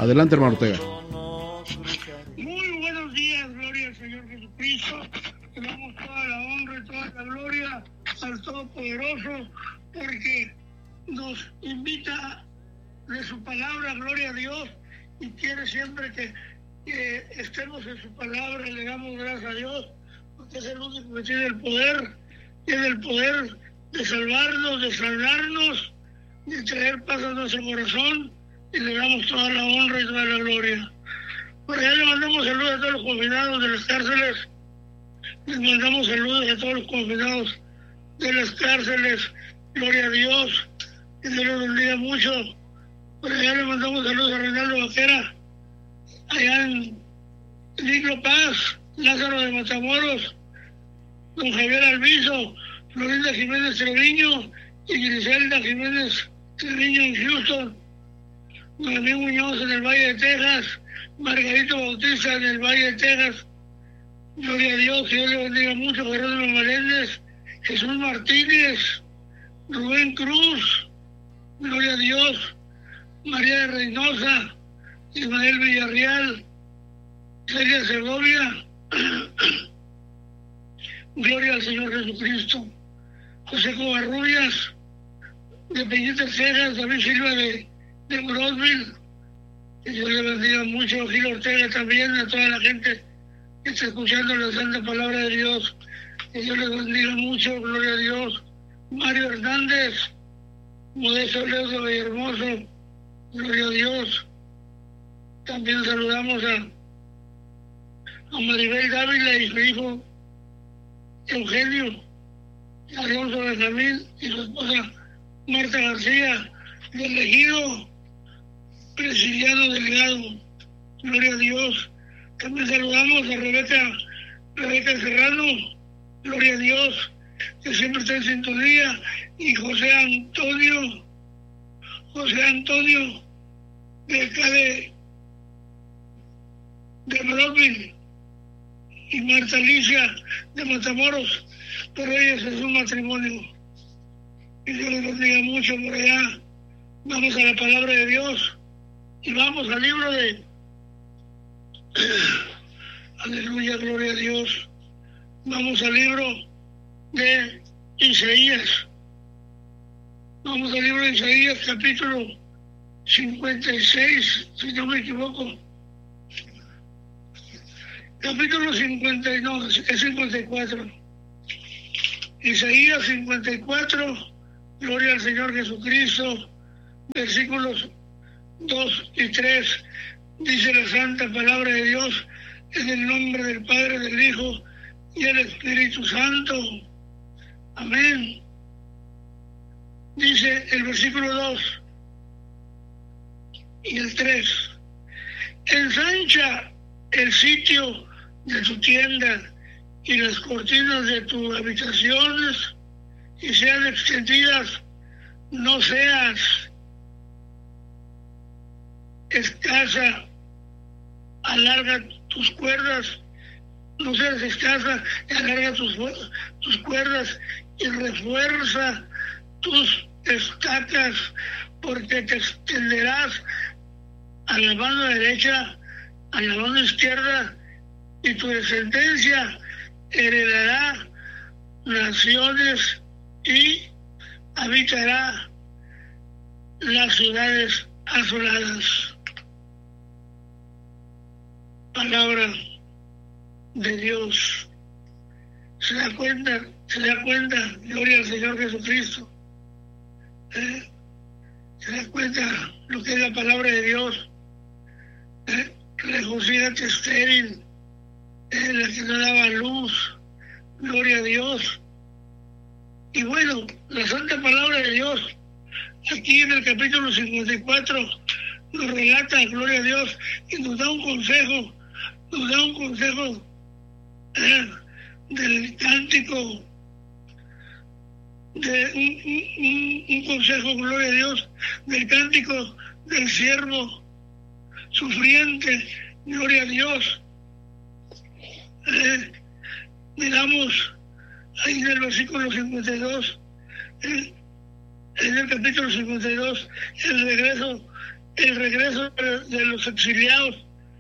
Adelante, hermano Ortega. Muy buenos días, gloria al Señor Jesucristo. Le damos toda la honra y toda la gloria al Todopoderoso, porque nos invita de su palabra, gloria a Dios, y quiere siempre que estemos en su palabra y le damos gracias a Dios, porque es el único que tiene el poder, tiene el poder de salvarnos, de sanarnos, de traer paz a nuestro corazón, y le damos toda la honra y toda la gloria. Por allá le mandamos saludos a todos los confinados de las cárceles, les mandamos saludos a todos los confinados de las cárceles, gloria a Dios, que Dios los bendiga mucho. Por allá le mandamos saludos a Reinaldo Vaquera, allá en Niclo Paz, Lázaro de Matamoros, don Javier Alviso, Florinda Jiménez Treviño y Griselda Jiménez Treviño en Houston, Noemí Muñoz en el Valle de Texas, Margarito Bautista en el Valle de Texas, gloria a Dios, que Dios le bendiga mucho, Jerónimo Meléndez, Jesús Martínez, Rubén Cruz, gloria a Dios, María de Reynosa, Ismael Villarreal, Celia Segovia, gloria al Señor Jesucristo, José Covarrubias, de Peñita Texas, David Silva de Brosville, que Dios le bendiga mucho, Gil Ortega también, a toda la gente que está escuchando la santa palabra de Dios, que Dios les bendiga mucho, gloria a Dios, Mario Hernández, Modesto Leo de Villahermoso, gloria a Dios. También saludamos a Maribel Dávila y su hijo Eugenio, Alonso Benjamín y su esposa Marta García, del Ejido Presidiano Delgado, gloria a Dios. También saludamos a Rebeca Serrano, gloria a Dios, que siempre está en sintonía, y José Antonio de acá de Brooklyn, y Marta Alicia de Matamoros, pero ellos es un matrimonio. Y Dios les bendiga mucho por allá. Vamos a la palabra de Dios y vamos al libro de aleluya, gloria a Dios. Vamos al libro de Isaías. Vamos al libro de Isaías, capítulo 56, si no me equivoco. Capítulo 50, no, es 54. Isaías 54, gloria al Señor Jesucristo, versículos 2 y 3, dice la santa palabra de Dios, en el nombre del Padre, del Hijo y del Espíritu Santo. Amén. Dice el versículo 2 y el 3, ensancha el sitio de tu tienda y las cortinas de tus habitaciones y sean extendidas, no seas escasa, alarga tus cuerdas, no seas escasa, alarga tus cuerdas y refuerza tus estacas, porque te extenderás a la mano derecha, a la mano izquierda, y tu descendencia heredará naciones y habitará las ciudades asoladas. Palabra de Dios. Se da cuenta, gloria al Señor Jesucristo. Se da cuenta lo que es la palabra de Dios. Regocíjate estéril, la que no daba luz, gloria a Dios. Y bueno, la santa palabra de Dios, aquí en el capítulo 54, nos relata, gloria a Dios, y nos da un consejo del cántico, un consejo, gloria a Dios, del cántico del siervo sufriente, gloria a Dios. Miramos ahí en el versículo 52, en el capítulo 52, el regreso el regreso de los exiliados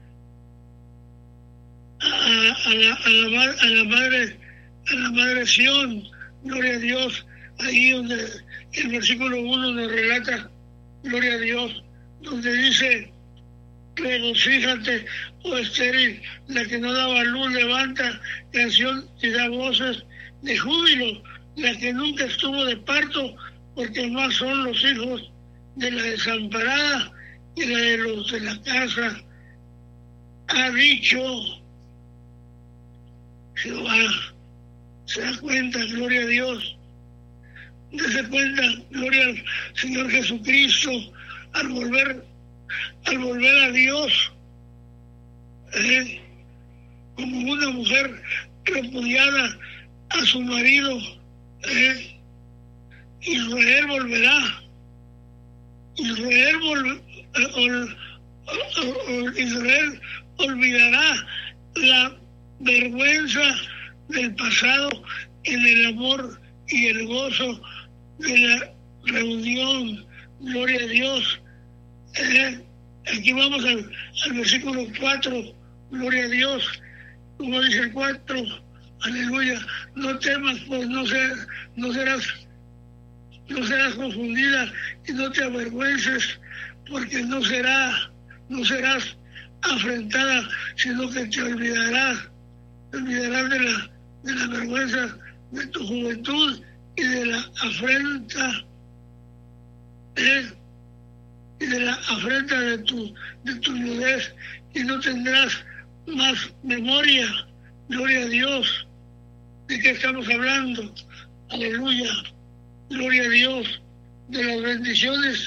a la madre Sión, gloria a Dios, ahí donde el versículo 1 nos relata, gloria a Dios, donde dice: regocíjate, oh estéril, la que no daba luz, levanta canción y da voces de júbilo, la que nunca estuvo de parto, porque más son los hijos de la desamparada y la de los de la casa. Ha dicho Jehová. Se da cuenta, gloria a Dios. Dese cuenta, gloria al Señor Jesucristo, al volver a Dios, como una mujer repudiada a su marido, Israel volverá. Israel olvidará la vergüenza del pasado en el amor y el gozo de la reunión. Gloria a Dios. Aquí vamos al versículo 4. Gloria a Dios. Como dice el 4, aleluya. No temas, pues no serás confundida y no te avergüences, porque no serás afrentada, sino que te olvidarás de la vergüenza de tu juventud y de la afrenta, de tu viudez, y no tendrás más memoria. Gloria a Dios. ¿De qué estamos hablando? Aleluya. Gloria a Dios. De las bendiciones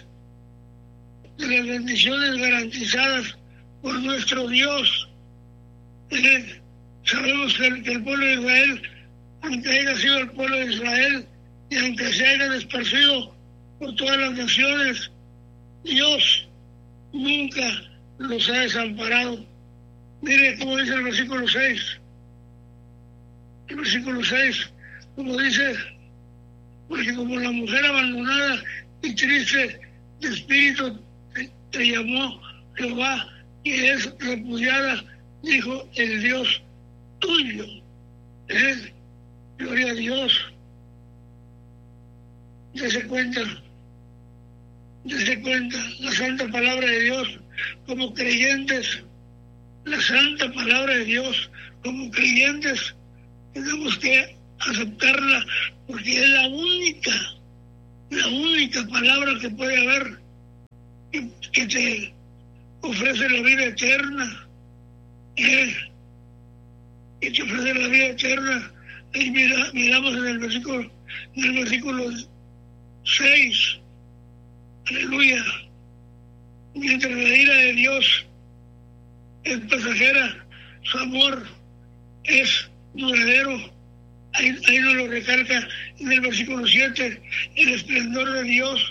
garantizadas por nuestro Dios. Sabemos que el pueblo de Israel, aunque haya sido el pueblo de Israel y aunque se haya esparcido por todas las naciones, Dios nunca los ha desamparado. Mire cómo dice el versículo 6. El versículo 6, como dice: porque como la mujer abandonada y triste de espíritu te llamó Jehová, y es repudiada, dijo el Dios tuyo. Gloria a Dios. Dese cuenta, la santa palabra de Dios como creyentes, la santa palabra de Dios como creyentes, tenemos que aceptarla, porque es la única palabra que puede haber que te ofrece la vida eterna. Y te ofrece la vida eterna. Ahí miramos en el versículo 6. Aleluya. Mientras la ira de Dios es pasajera, su amor es duradero. Ahí nos lo recalca en el versículo 7. El esplendor de Dios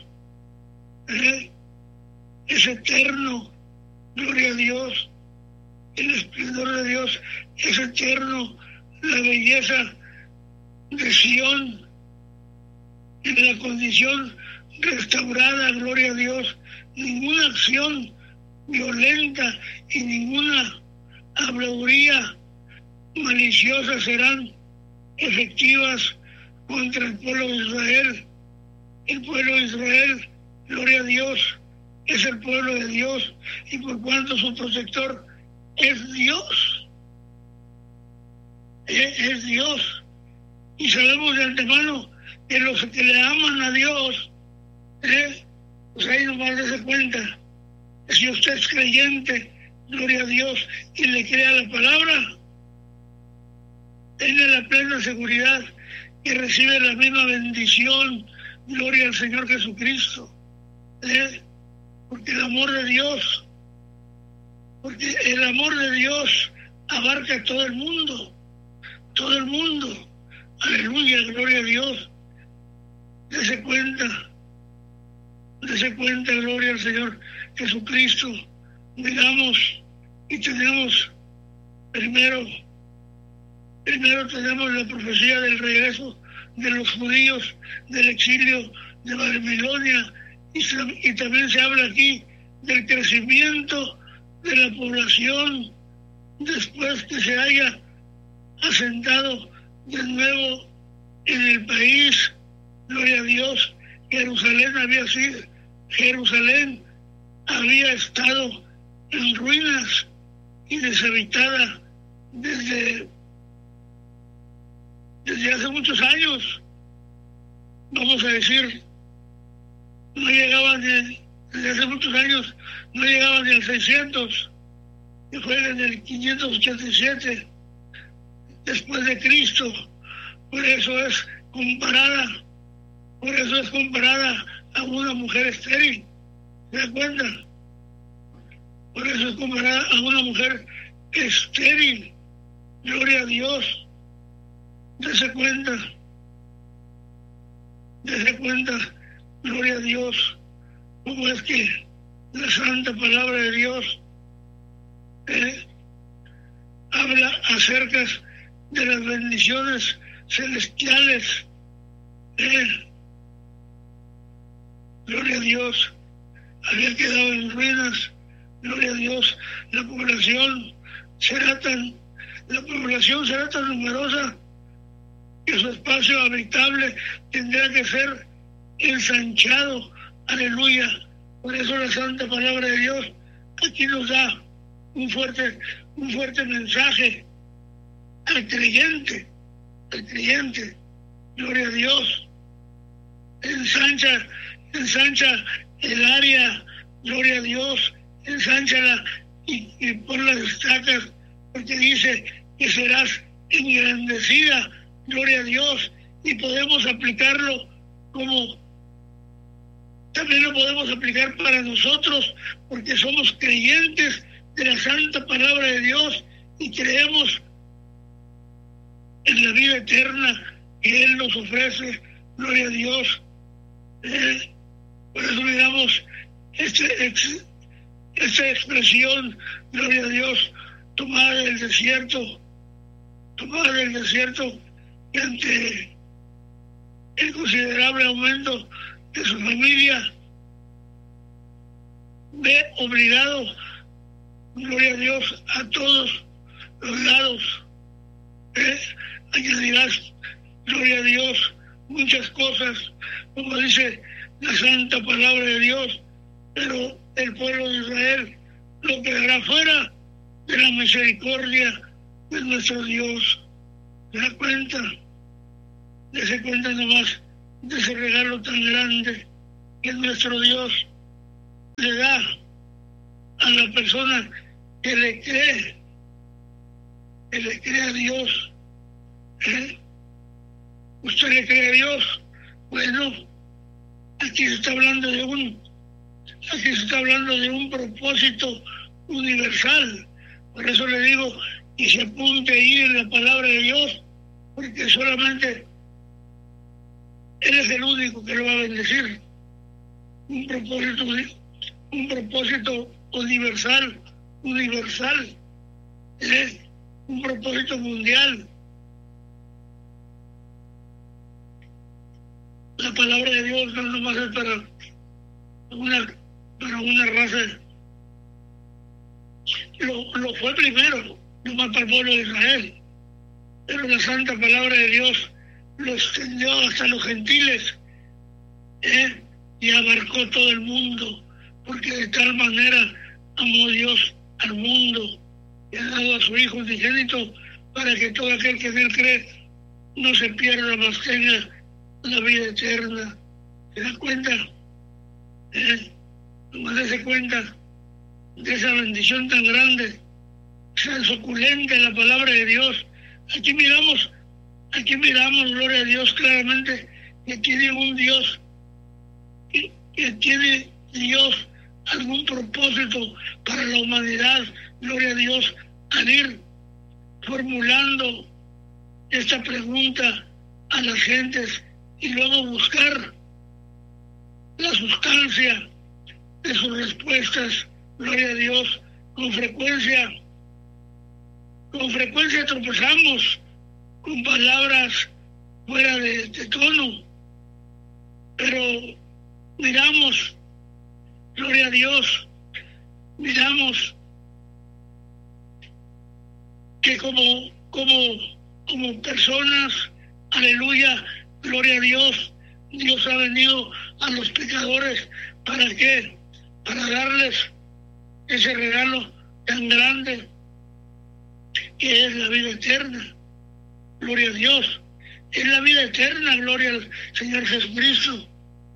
es eterno. Gloria a Dios. El esplendor de Dios es eterno. La belleza de Sión, en la condición restaurada, gloria a Dios. Ninguna acción violenta y ninguna habladuría maliciosa serán efectivas contra el pueblo de Israel. El pueblo de Israel, gloria a Dios, es el pueblo de Dios, y por cuanto su protector es Dios, es Dios. Y sabemos de antemano que los que le aman a Dios, pues ahí nomás dése cuenta, si usted es creyente, gloria a Dios, y le crea la palabra, tenga la plena seguridad que recibe la misma bendición, gloria al Señor Jesucristo. Porque el amor de Dios abarca a todo el mundo, aleluya, gloria a Dios. Dese cuenta, gloria al Señor Jesucristo. Miramos y tenemos primero tenemos la profecía del regreso de los judíos del exilio de Babilonia, y también se habla aquí del crecimiento de la población después que se haya asentado de nuevo en el país. Gloria a Dios. Jerusalén había estado en ruinas y deshabitada desde hace muchos años. Vamos a decir, no llegaban desde hace muchos años, no llegaban ni al 600, que fue en el 587 después de Cristo. Por eso es comparada a una mujer estéril. ¿Se da cuenta? Por eso es comparada a una mujer estéril. Gloria a Dios. Dese cuenta, gloria a Dios, cómo es que la santa palabra de Dios habla acerca de las bendiciones celestiales. Gloria a Dios. Había quedado en ruinas. Gloria a Dios. La población será tan numerosa que su espacio habitable tendrá que ser ensanchado. Aleluya. Por eso la santa palabra de Dios aquí nos da un fuerte mensaje al creyente. Gloria a Dios. Ensancha el área. Gloria a Dios. Ensánchala y pon las estacas, porque dice que serás engrandecida. Gloria a Dios. Y podemos aplicarlo también lo podemos aplicar para nosotros, porque somos creyentes de la santa palabra de Dios y creemos en la vida eterna que Él nos ofrece. Gloria a Dios. Por eso miramos esta expresión, gloria a Dios, tomada del desierto, que ante el considerable aumento de su familia ve obligado, gloria a Dios, a todos los lados. Añadirás, gloria a Dios, muchas cosas, como dice la santa palabra de Dios, pero el pueblo de Israel lo quedará fuera de la misericordia de nuestro Dios. ¿Se da cuenta? Dese cuenta nomás de ese regalo tan grande que nuestro Dios le da a la persona que le cree a Dios. ¿Usted le cree a Dios? Bueno, aquí se está hablando de un propósito universal. Por eso le digo que se apunte ahí en la palabra de Dios, porque solamente Él es el único que lo va a bendecir. Un propósito universal, un propósito mundial. La palabra de Dios no nomás es para una raza. Lo fue primero, nomás para el pueblo de Israel. Pero la santa palabra de Dios lo extendió hasta los gentiles, y abarcó todo el mundo, porque de tal manera amó Dios al mundo y ha dado a su Hijo unigénito para que todo aquel que en Él cree no se pierda, mas tenga la vida eterna. ¿Se da cuenta? Nomás dése cuenta de esa bendición tan grande, esa suculenta la palabra de Dios. Aquí miramos, gloria a Dios, claramente que tiene un Dios, que tiene Dios algún propósito para la humanidad. Gloria a Dios, al ir formulando esta pregunta a las gentes y luego buscar la sustancia de sus respuestas. Gloria a Dios. Con frecuencia tropezamos con palabras fuera de tono, pero miramos, gloria a Dios, miramos que como personas, aleluya, gloria a Dios, Dios ha venido a los pecadores. ¿Para qué? Para darles ese regalo tan grande que es la vida eterna. Gloria a Dios. Es la vida eterna, gloria al Señor Jesucristo.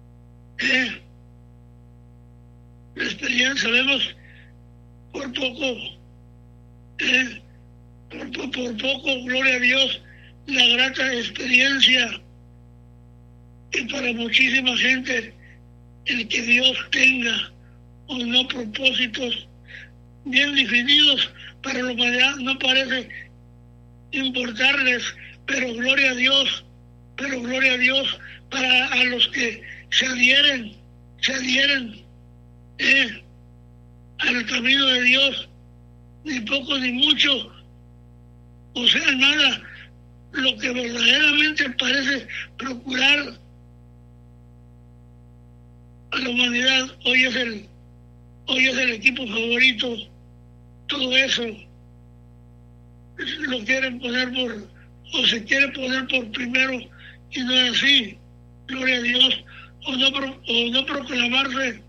La experiencia, sabemos por poco, por poco, gloria a Dios, la grata experiencia que para muchísima gente el que Dios tenga o no propósitos bien definidos para la humanidad no parece importarles, pero gloria a Dios para a los que se adhieren al camino de Dios, ni poco ni mucho, o sea, nada, lo que verdaderamente parece procurar a la humanidad. Hoy es el equipo favorito, todo eso lo quieren poner o se quiere poner por primero, y no es así, gloria a Dios, o no proclamarse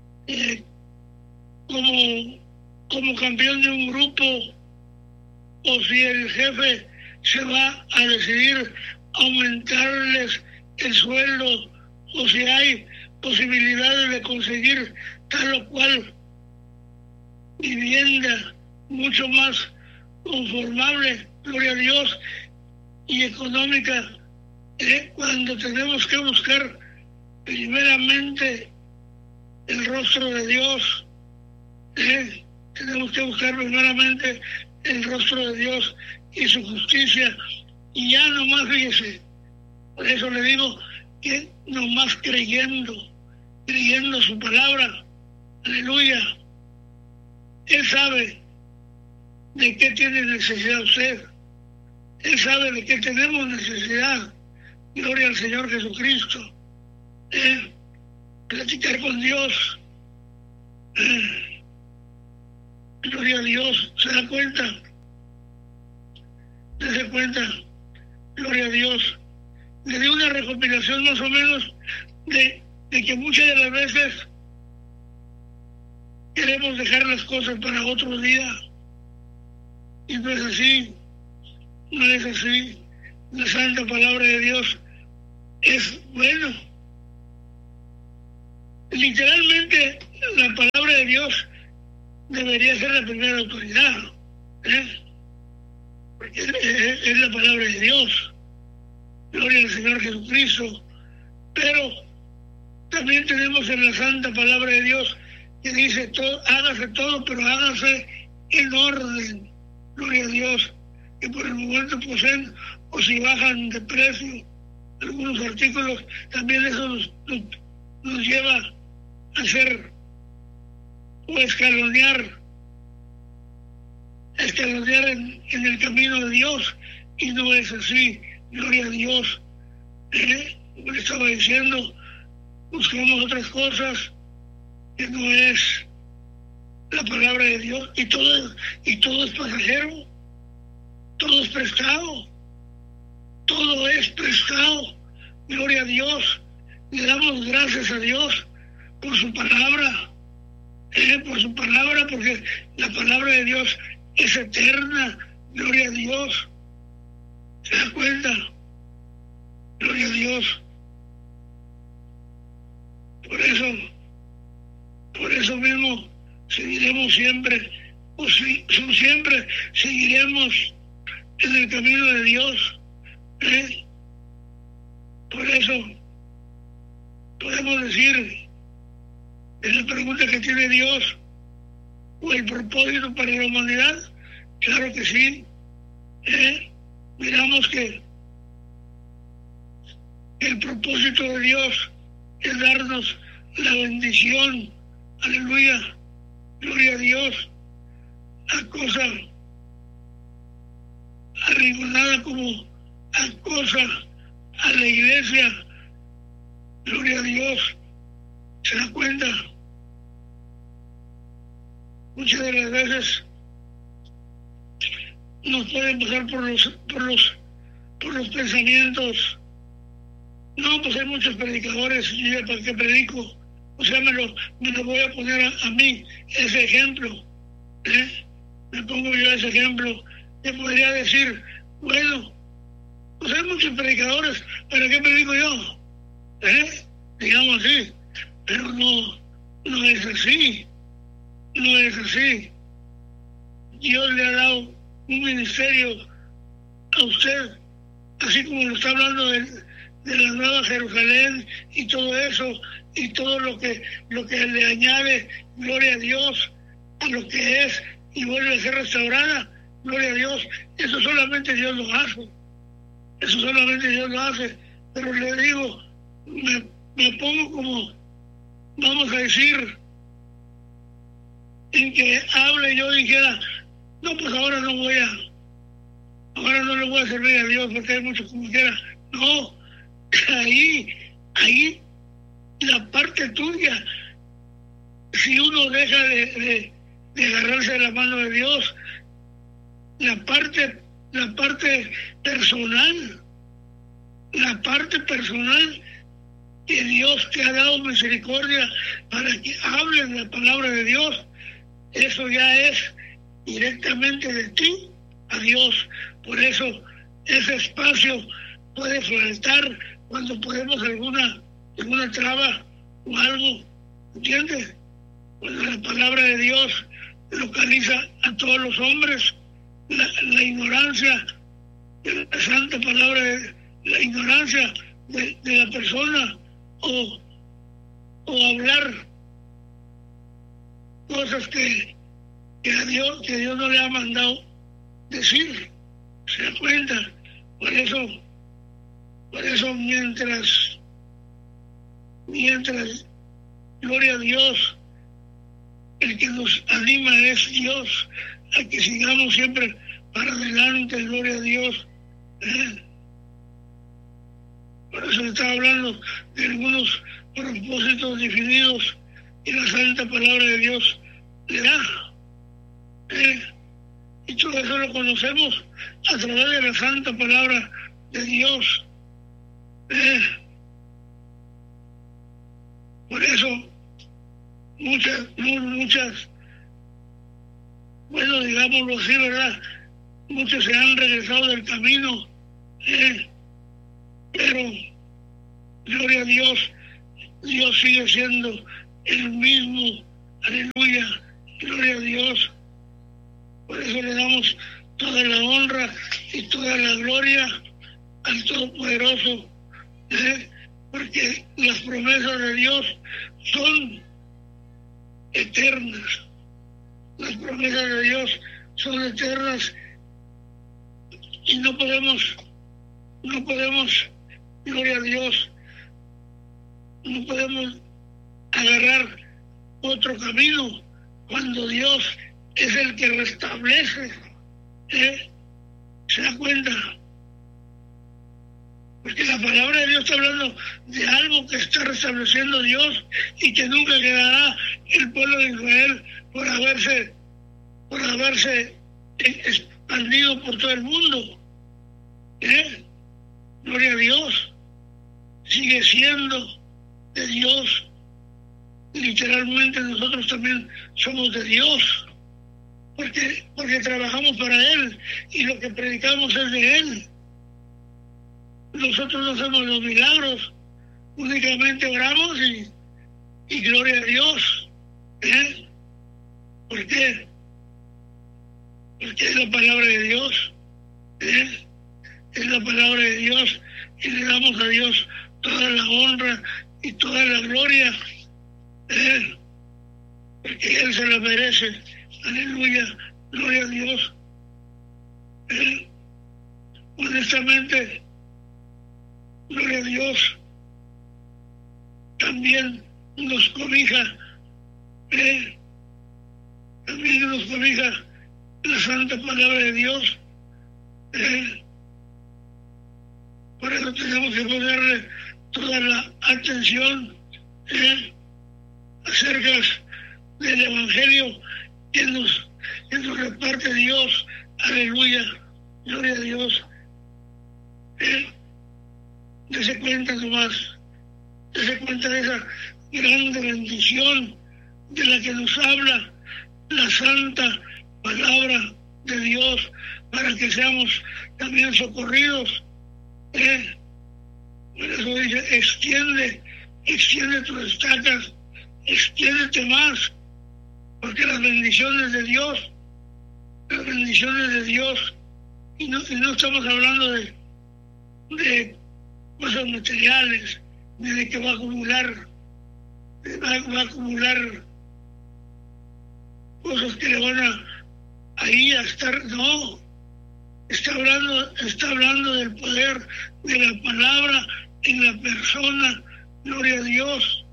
como campeón de un grupo, o si el jefe se va a decidir aumentarles el sueldo, o si hay posibilidades de conseguir tal o cual vivienda mucho más conformable, gloria a Dios, y económica, cuando tenemos que buscar primeramente el rostro de Dios, tenemos que buscar primeramente el rostro de Dios y su justicia, y ya nomás, fíjese, por eso le digo que nomás creyendo su palabra, aleluya, Él sabe de qué tiene necesidad usted, Él sabe de qué tenemos necesidad, gloria al Señor Jesucristo, platicar con Dios, gloria a Dios, ¿se da cuenta? ¿Se da cuenta? Gloria a Dios. Le di una recopilación más o menos de que muchas de las veces queremos dejar las cosas para otro día, y no es así, La santa palabra de Dios es bueno. Literalmente la palabra de Dios debería ser la primera autoridad, porque es la palabra de Dios, gloria al Señor Jesucristo. Pero también tenemos en la santa palabra de Dios que dice hágase todo, pero hágase en orden, gloria a Dios, que por el momento poseen, o si bajan de precio algunos artículos, también eso nos lleva a hacer o escalonear en el camino de Dios, y no es así, gloria a Dios. Como le estaba diciendo, buscamos otras cosas que no es la palabra de Dios, y todo es pasajero, todo es prestado, gloria a Dios. Le damos gracias a Dios por su palabra, porque la palabra de Dios es eterna, gloria a Dios. ¿Se da cuenta? Gloria a Dios. Por eso mismo seguiremos siempre seguiremos en el camino de Dios. Por eso podemos decir, es la pregunta que tiene Dios, o el propósito para la humanidad, claro que sí. Miramos que el propósito de Dios es darnos la bendición, aleluya, gloria a Dios, a cosa arrinconada como a cosa a la iglesia, gloria a Dios. ¿Se da cuenta? muchas de las veces nos pueden pasar por los pensamientos. No, pues hay muchos predicadores, yo ya para qué predico, o sea, me lo voy a poner a mí, ese ejemplo, me pongo yo ese ejemplo, te podría decir, bueno, pues hay muchos predicadores, ¿para qué predico yo? Digamos así, pero no es así, no es así. Dios le ha dado un ministerio a usted, así como lo está hablando de la Nueva Jerusalén y todo eso, y todo lo que le añade, gloria a Dios, a lo que es y vuelve a ser restaurada, gloria a Dios. Eso solamente Dios lo hace, eso solamente Dios lo hace. Pero le digo, me pongo como, vamos a decir, en que hable yo y dijera, no, pues ahora no le voy a servir a Dios porque hay muchos como quiera. No, ahí la parte tuya, si uno deja de agarrarse de la mano de Dios, la parte personal que Dios te ha dado misericordia para que hables la palabra de Dios, eso ya es directamente de ti a Dios. Por eso ese espacio puede faltar cuando ponemos alguna traba o algo, ¿entiendes? Cuando la palabra de Dios localiza a todos los hombres, la ignorancia de la santa palabra, la ignorancia de la persona, o hablar cosas que Dios no le ha mandado decir. ¿Se da cuenta? Por eso mientras gloria a Dios, el que nos anima es Dios, a que sigamos siempre para adelante, gloria a Dios. Por eso estaba hablando de algunos propósitos definidos y la santa palabra de Dios le da. Y todo eso lo conocemos a través de la santa palabra de Dios. Por eso muchas, bueno, digámoslo así, ¿verdad? Muchos se han regresado del camino, pero gloria a Dios, Dios sigue siendo el mismo, aleluya, gloria a Dios. Por eso le damos toda la honra y toda la gloria al Todopoderoso, porque las promesas de Dios son eternas. Las promesas de Dios son eternas y no podemos, gloria a Dios, no podemos agarrar otro camino cuando Dios es el que restablece. ¿Se da cuenta? Porque la palabra de Dios está hablando de algo que está restableciendo Dios y que nunca quedará el pueblo de Israel por haberse expandido por todo el mundo. Gloria a Dios. Sigue siendo de Dios. Literalmente nosotros también somos de Dios. Porque trabajamos para Él y lo que predicamos es de Él. Nosotros no hacemos los milagros, únicamente oramos y gloria a Dios. ¿Por qué? Porque es la palabra de Dios. Es la palabra de Dios y le damos a Dios toda la honra y toda la gloria. Porque Él se la merece. Aleluya, gloria a Dios. Honestamente, gloria a Dios, también nos cobija, también nos cobija la santa palabra de Dios. Por eso tenemos que ponerle toda la atención acerca del Evangelio Él nos reparte Dios. Aleluya, gloria a Dios. Dese cuenta nomás, dese cuenta de esa grande bendición de la que nos habla la santa palabra de Dios, para que seamos también socorridos. Por eso dice, extiende tus estacas, extiéndete más, porque las bendiciones de Dios, y no estamos hablando de cosas materiales, ni de que va a acumular cosas que le van a estar, no. Está hablando del poder de la palabra en la persona, gloria a Dios.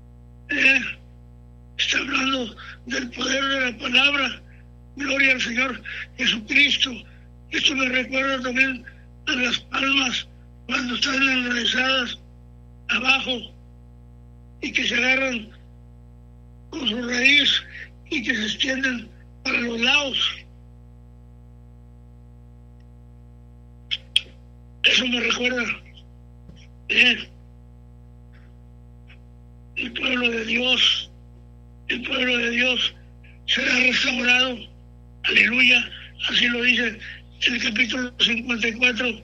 Está hablando del poder de la palabra, gloria al Señor Jesucristo. Esto me recuerda también a las palmas cuando están enraizadas abajo y que se agarran con su raíz y que se extienden para los lados. Eso me recuerda. El pueblo de Dios será restaurado. Aleluya. Así lo dice el capítulo 54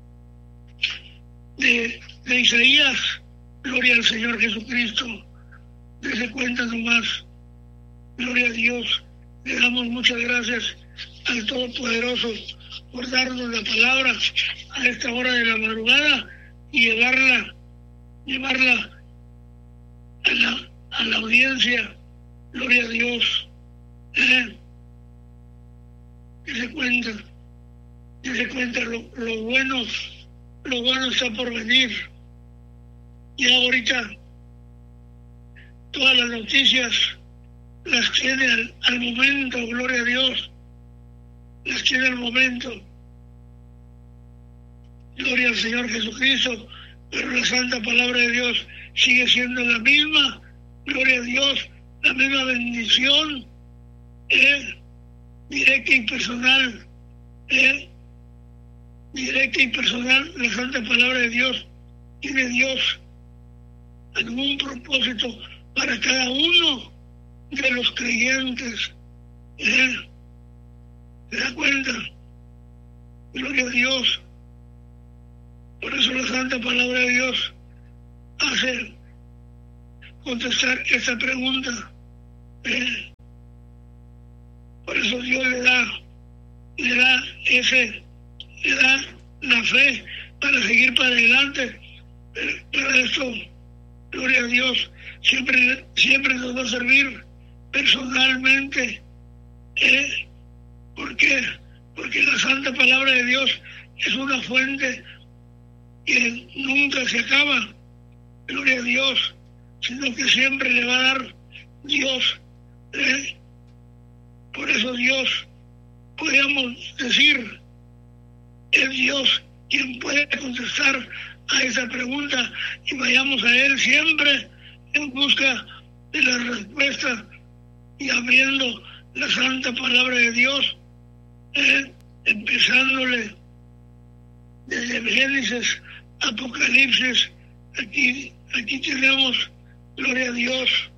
de Isaías. Gloria al Señor Jesucristo. Dese cuenta nomás. Gloria a Dios. Le damos muchas gracias al Todopoderoso por darnos la palabra a esta hora de la madrugada y llevarla a la audiencia. Gloria a Dios. Dese cuenta lo bueno está por venir. Y ahorita todas las noticias las tiene al momento, gloria a Dios. Las tiene al momento. Gloria al Señor Jesucristo, pero la santa palabra de Dios sigue siendo la misma. Gloria a Dios, la misma bendición, directa y personal, directa y personal. La santa palabra de Dios tiene Dios algún propósito para cada uno de los creyentes. ¿Se da cuenta? Gloria a Dios. Por eso la santa palabra de Dios hace contestar esta pregunta. Por eso Dios le da la fe para seguir para adelante. Para esto, gloria a Dios, siempre nos va a servir personalmente. ¿Por qué? Porque la santa palabra de Dios es una fuente que nunca se acaba, gloria a Dios, sino que siempre le va a dar Dios. Por eso Dios, podríamos decir, es Dios quien puede contestar a esa pregunta, y vayamos a Él siempre en busca de la respuesta y abriendo la santa palabra de Dios, empezándole desde Génesis, Apocalipsis. Aquí tenemos, gloria a Dios,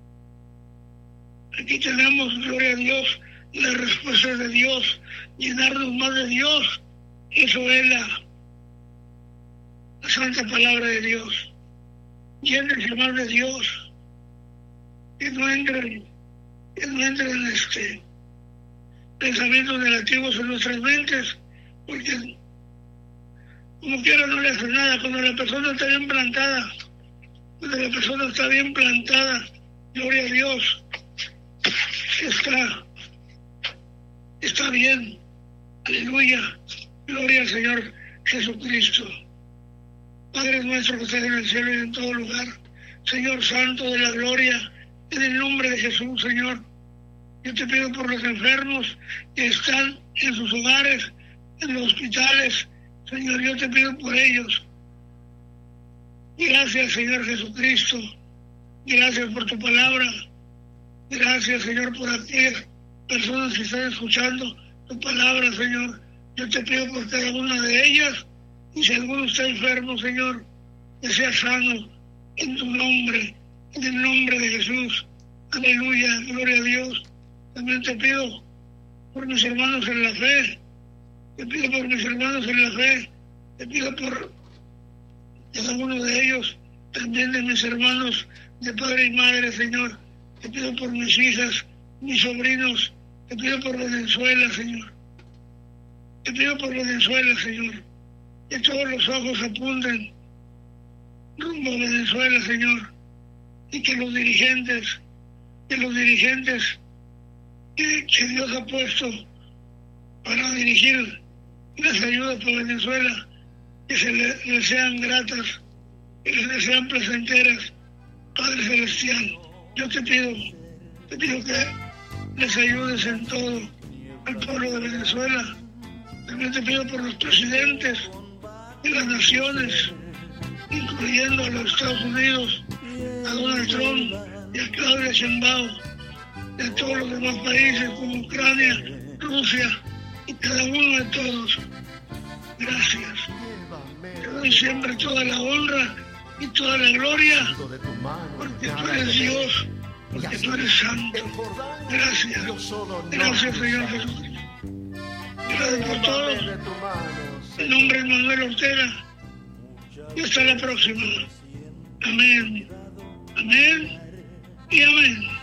aquí tenemos, gloria a Dios, las respuestas de Dios, llenarnos más de Dios. Eso es la santa palabra de Dios. Llénense más de Dios, que no entren en pensamientos negativos en nuestras mentes, porque como quiera no le hace nada. Cuando la persona está bien plantada, gloria a Dios, está bien. Aleluya, gloria al Señor Jesucristo. Padre nuestro que estás en el cielo y en todo lugar, Señor Santo de la gloria, en el nombre de Jesús, Señor, yo te pido por los enfermos que están en sus hogares, en los hospitales. Señor, yo te pido por ellos. Gracias, Señor Jesucristo. Gracias por tu palabra. Gracias, Señor, por aquellas personas que están escuchando tu palabra, Señor. Yo te pido por cada una de ellas, y si alguno está enfermo, Señor, que sea sano en tu nombre, en el nombre de Jesús. Aleluya, gloria a Dios. También te pido por mis hermanos en la fe, te pido por mis hermanos en la fe, te pido por cada uno de ellos, también de mis hermanos de padre y madre, Señor. Te pido por mis hijas, mis sobrinos, te pido por Venezuela, Señor. Te pido por Venezuela, Señor. Que todos los ojos apunten rumbo a Venezuela, Señor. Y que los dirigentes que Dios ha puesto para dirigir las ayudas para Venezuela, que les sean gratas, que les sean placenteras. Padre Celestial, yo te pido que les ayudes en todo al pueblo de Venezuela. También te pido por los presidentes de las naciones, incluyendo a los Estados Unidos, a Donald Trump y a Claudia Sheinbaum, de todos los demás países como Ucrania, Rusia y cada uno de todos. Gracias. Te doy siempre toda la honra y toda la gloria, porque tú eres Dios, porque tú eres santo. Gracias. Gracias, Señor Jesucristo. Gracias por todo. En nombre de Manuel Ortega. Y hasta la próxima. Amén. Amén y amén.